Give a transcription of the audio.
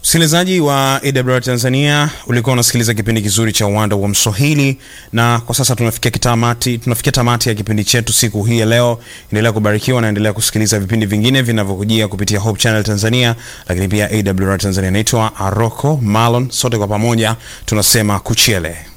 Msikilizaji wa AWR Tanzania, ulikuwa unasikiliza kipindi kizuri cha Uwanda wa Mswahili, na kwa sasa tunafikia tamati ya kipindi chetu siku hii ya leo. Endelea kubarikiwa na endelea kusikiliza vipindi vingine vinavyokujia kupitia Hope Channel Tanzania, lakini pia AWR Tanzania. Naitwa Aroko Malon, sote kwa pamoja tunasema kuchele.